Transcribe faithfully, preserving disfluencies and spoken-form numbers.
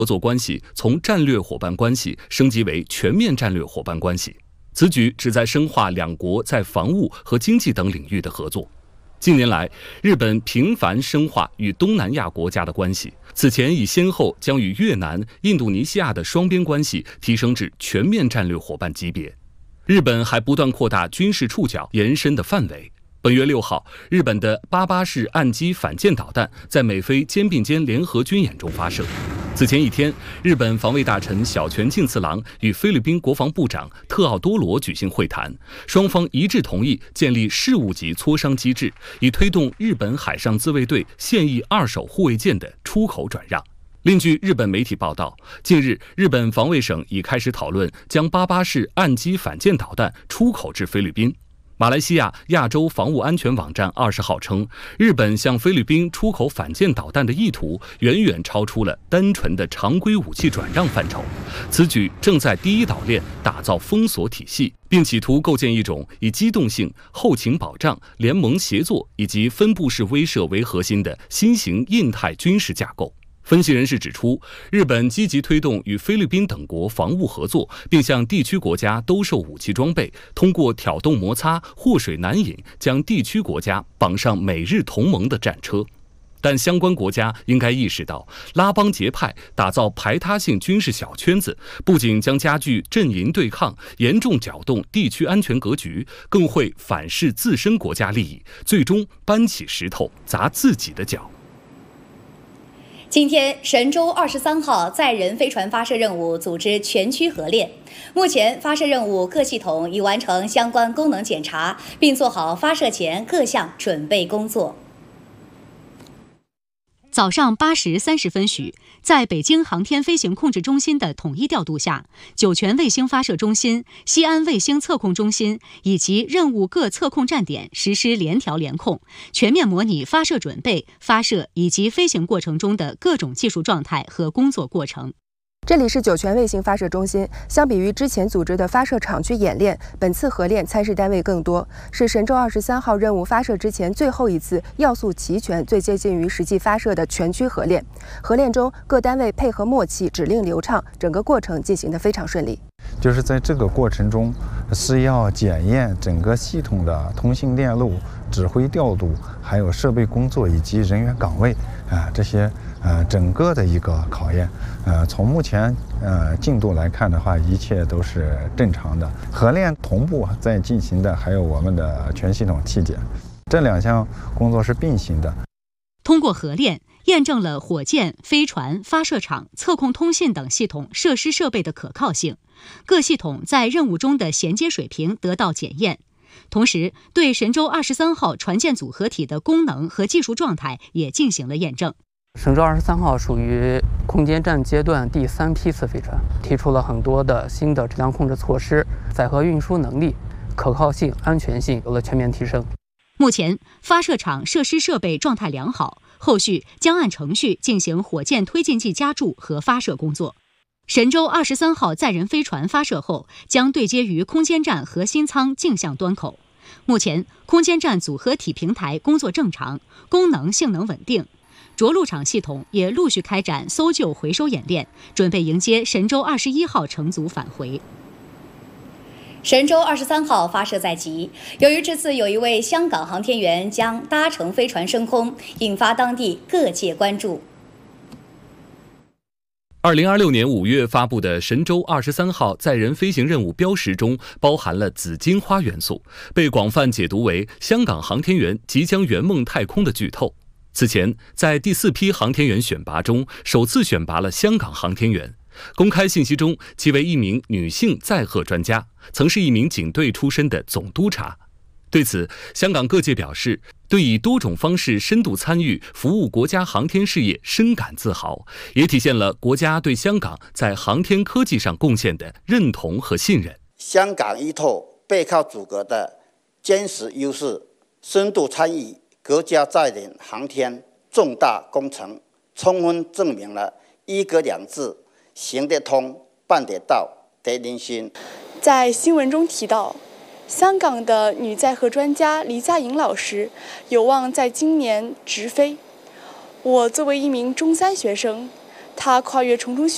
合作关系从战略伙伴关系升级为全面战略伙伴关系。此举旨在深化两国在防务和经济等领域的合作。近年来，日本频繁深化与东南亚国家的关系，此前已先后将与越南、印度尼西亚的双边关系提升至全面战略伙伴级别。日本还不断扩大军事触角延伸的范围。本月六号，日本的八八式岸基反舰导弹在美菲肩并肩联合军演中发射。此前一天，日本防卫大臣小泉进次郎与菲律宾国防部长特奥多罗举行会谈，双方一致同意建立事务级磋商机制，以推动日本海上自卫队现役二手护卫舰的出口转让。另据日本媒体报道，近日日本防卫省已开始讨论将八八式岸基反舰导弹出口至菲律宾。马来西亚亚洲防务安全网站二十号称，日本向菲律宾出口反舰导弹的意图远远超出了单纯的常规武器转让范畴。此举正在第一岛链打造封锁体系，并企图构建一种以机动性、后勤保障、联盟协作以及分布式威慑为核心的新型印太军事架构。分析人士指出，日本积极推动与菲律宾等国防务合作，并向地区国家兜售武器装备，通过挑动摩擦、祸水难引，将地区国家绑上美日同盟的战车。但相关国家应该意识到，拉帮结派、打造排他性军事小圈子，不仅将加剧阵营对抗，严重搅动地区安全格局，更会反噬自身国家利益，最终搬起石头砸自己的脚。 今天，神舟二十三号载人飞船发射任务组织全区合练。目前，发射任务各系统已完成相关功能检查，并做好发射前各项准备工作。 早上八时三十分许，在北京航天飞行控制中心的统一调度下，酒泉卫星发射中心、西安卫星测控中心以及任务各测控站点实施联调联控，全面模拟发射准备、发射以及飞行过程中的各种技术状态和工作过程。 这里是酒泉卫星发射中心。相比于之前组织的发射场区演练，本次合练参试单位更多，是神舟二十三号任务发射之前最后一次要素齐全、最接近于实际发射的全区合练。合练中，各单位配合默契，指令流畅，整个过程进行得非常顺利。 就是在这个过程中，是要检验整个系统的通信链路、指挥调度，还有设备工作以及人员岗位啊、呃、这些呃整个的一个考验。呃，从目前呃进度来看的话，一切都是正常的。合练同步在进行的还有我们的全系统气检，这两项工作是并行的。 通过合练，验证了火箭、飞船、发射场、测控通信等系统设施设备的可靠性，各系统在任务中的衔接水平得到检验。同时，对神舟二十三号船舰组合体的功能和技术状态也进行了验证。 神舟二十三号属于空间站阶段第三批次飞船，提出了很多的新的质量控制措施，载荷运输能力、可靠性、安全性有了全面提升。 目前，发射场设施设备状态良好，后续将按程序进行火箭推进剂加注和发射工作。神舟二十三号载人飞船发射后，将对接于空间站核心舱径向端口。目前，空间站组合体平台工作正常，功能性能稳定。着陆场系统也陆续开展搜救回收演练，准备迎接神舟二十一号乘组返回。 神舟二十三号发射在即，由于这次有一位香港航天员将搭乘飞船升空，引发当地各界关注。 二零二六年五月发布的神舟二十三号载人飞行任务标识中包含了紫荆花元素，被广泛解读为香港航天员即将圆梦太空的剧透。此前，在第四批航天员选拔中，首次选拔了香港航天员。公开信息中，其为一名女性载荷专家，曾是一名警队出身的总督察。对此，香港各界表示，对以多种方式深度参与服务国家航天事业深感自豪，也体现了国家对香港在航天科技上贡献的认同和信任。 香港依托背靠祖国的坚实优势，深度参与国家载人航天重大工程，充分证明了一国两制行得通、办得到、得人心。 在新闻中提到，香港的女载荷专家黎佳颖老师有望在今年直飞。我作为一名中三学生，她跨越重重